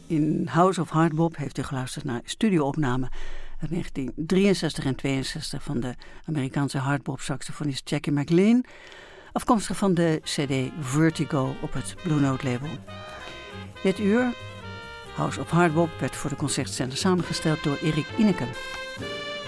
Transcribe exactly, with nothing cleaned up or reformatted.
In House of Hardbop heeft u geluisterd naar studioopname uit negentien drieënzestig en tweeënzestig van de Amerikaanse hardbop-saxofonist Jackie McLean, afkomstig van de cd Vertigo op het Blue Note label. Dit uur, House of Hardbop, werd voor de concertzender samengesteld door Erik Ineken.